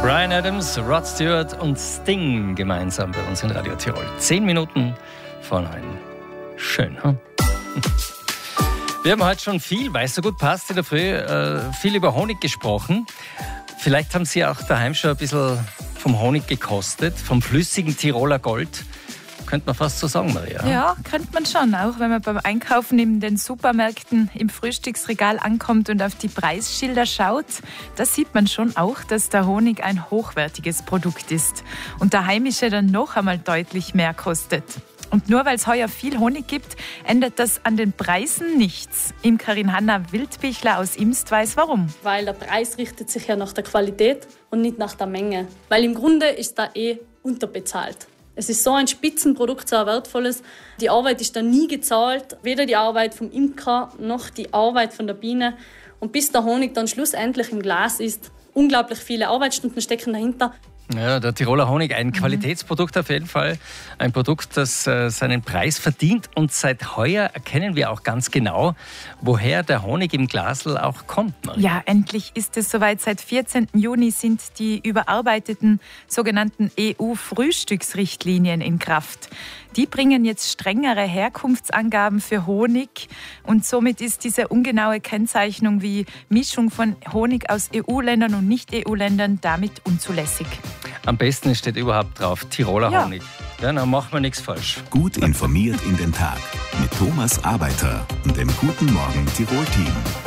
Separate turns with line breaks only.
Bryan Adams, Rod Stewart und Sting gemeinsam bei uns in Radio Tirol. 10 Minuten vor 9. Schön, hm? Wir haben heute schon viel, weil es so gut passt in der Früh, viel über Honig gesprochen. Vielleicht haben Sie auch daheim schon ein bisschen vom Honig gekostet, vom flüssigen Tiroler Gold. Könnte man fast so sagen, Maria.
Ja, könnte man schon. Auch wenn man beim Einkaufen in den Supermärkten im Frühstücksregal ankommt und auf die Preisschilder schaut, da sieht man schon auch, dass der Honig ein hochwertiges Produkt ist und der heimische dann noch einmal deutlich mehr kostet. Und nur weil es heuer viel Honig gibt, ändert das an den Preisen nichts. Imkerin Hanna Wildbichler aus Imst weiß warum.
Weil der Preis richtet sich ja nach der Qualität und nicht nach der Menge. Weil im Grunde ist da unterbezahlt. Es ist so ein Spitzenprodukt, so ein wertvolles. Die Arbeit ist da nie gezahlt. Weder die Arbeit vom Imker noch die Arbeit von der Biene. Und bis der Honig dann schlussendlich im Glas ist, unglaublich viele Arbeitsstunden stecken dahinter.
Ja, der Tiroler Honig, ein Qualitätsprodukt auf jeden Fall. Ein Produkt, das seinen Preis verdient. Und seit heuer erkennen wir auch ganz genau, woher der Honig im Glasl auch kommt. Maria.
Ja, endlich ist es soweit. Seit 14. Juni sind die überarbeiteten sogenannten EU-Frühstücksrichtlinien in Kraft. Die bringen jetzt strengere Herkunftsangaben für Honig und somit ist diese ungenaue Kennzeichnung wie Mischung von Honig aus EU-Ländern und Nicht-EU-Ländern damit unzulässig.
Am besten steht überhaupt drauf, Tiroler Honig. Ja, dann machen wir nichts falsch.
Gut informiert in den Tag mit Thomas Arbeiter und dem Guten Morgen Tirol-Team.